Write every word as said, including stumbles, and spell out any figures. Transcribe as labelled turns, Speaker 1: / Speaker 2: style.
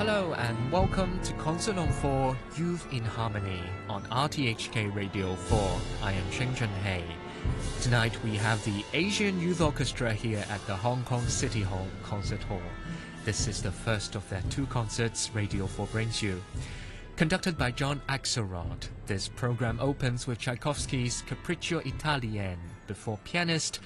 Speaker 1: Hello and welcome to Concert on four Youth in Harmony on R T H K Radio four. I am Cheng Chun Hei. Tonight we have the Asian Youth Orchestra here at the Hong Kong City Hall Concert Hall. This is the first of their two concerts Radio four brings you. Conducted by John Axelrod, this program opens with Tchaikovsky's Capriccio Italien before pianist